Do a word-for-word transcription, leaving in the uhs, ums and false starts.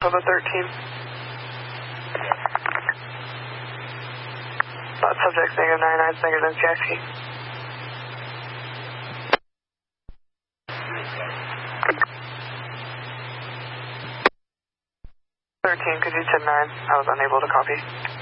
Bravo thirteen. Not subject negative nine nine, negative J I P. thirteen, could you ten nine? I was unable to copy.